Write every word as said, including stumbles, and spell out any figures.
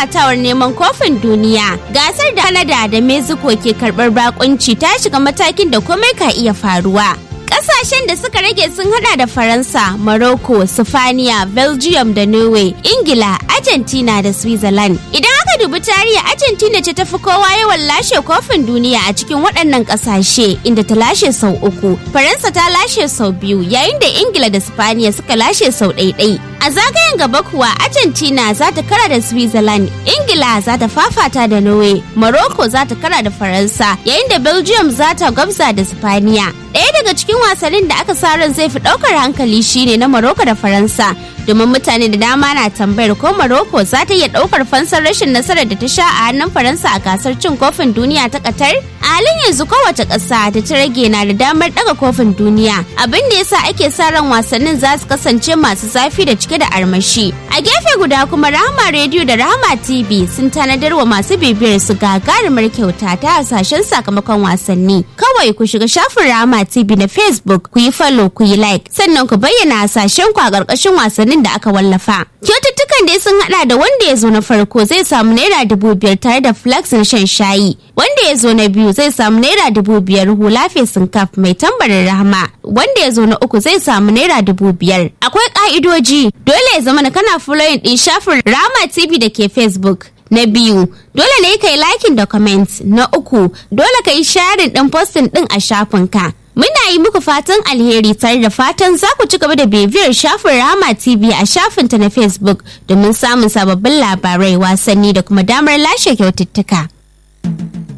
fafatawar neman kofin duniya. Gasar da Canada da Mexico ke karɓar bakunci ta shiga matakin da komai ka iya faruwa. Ƙasashen da suka rage sun hada da Faransa, Morocco, Sifaniya, Belgium da Norway, Ingila, Argentina da Switzerland. Idan aka dubi tarihi, Argentina ce tafi kowa yawan lashe kofin duniya a cikin waɗannan ƙasashe, inda ta lashe sau uku. Faransa ta lashe sau biyu, yayin da Ingila da Sifaniya suka lashe sau ɗaiɗai. A zagayen gaba kuwa, Argentina za ta kara da Switzerland, Ingila za ta fafata da Norway, Morocco za ta kara da Faransa, yayin da Belgium za ta gwabza da Sifaniya. Ɗaya daga cikin wasannin da aka sa ran zai fi ɗaukar hankali shine na Morocco da Faransa, domin mutane da dama na tambayar ko Morocco za ta iya ɗaukar fansar rashin nasarar da ta sha a hannun Faransa a gasar cin kofin duniya ta Qatar. A halin yanzu kowace ƙasa da ta rage na da damar ɗaga kofin duniya, abin da yasa ake sa ran wasannin za su kasance masu zafi da cike da armashi. A gefe guda kuma Rahama Radio da Rahama T V sun tanadar wa masu bibiyar su gagarumar kyauta ta hasashen sakamakon wasanni. Kawai ku shiga shafin Rahama T V na Facebook, ku yi follow, ku yi like, sannan ku bayyana hasashen ku a ƙarƙashin wasannin da aka wallafa. Kyaututtukan dai sun hada da wanda ya zo na farko zai samu naira dubu biyar tare da flax na shan shayi. Wanda ya zo na biyu zai samu naira dubu biyar hula fesin kaf mai tambarin Rahama. Wanda ya zo na uku zai samu naira dubu biyar. Akwai ka'idoji, dole ya zama na kana following din shafin Rahama T V da ke Facebook. Na biyu, dole ne ka yi liking da comment. Na uku, dole ka yi sharing din posting din a shafinka. Muna yi muku fatan alheri tare da fatan za ku ci gaba da bibiyar shafin Rahama T V a shafinta na Facebook domin samun sababbin labarai, wasanni da kuma damar lashe kyaututtuka.